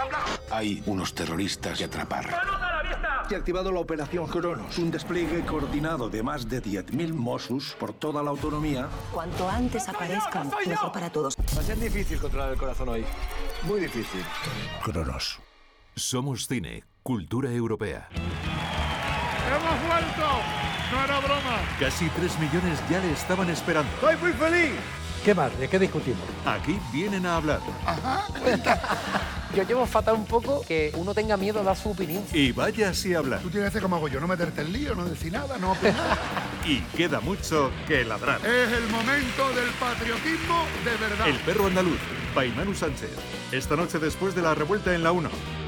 Hay unos terroristas que atrapar. Se ha activado la operación Cronos, un despliegue coordinado de más de 10.000 Mossos por toda la autonomía. Cuanto antes aparezcan, mejor para todos. Va a ser difícil controlar el corazón hoy. Muy difícil. Cronos. Somos cine, cultura europea. ¡Hemos vuelto! ¡No era broma! Casi 3 millones ya le estaban esperando. ¡Estoy muy feliz! ¿Qué más? ¿De qué discutimos? Aquí vienen a hablar. Yo llevo fatal un poco que uno tenga miedo a dar su opinión. Y vaya si hablar. Tú tienes que hacer como hago yo, no meterte en lío, no decir nada, no opinar. Y queda mucho que ladrar. Es el momento del patriotismo de verdad. El perro andaluz, Paimanu Sánchez. Esta noche después de la revuelta en la 1.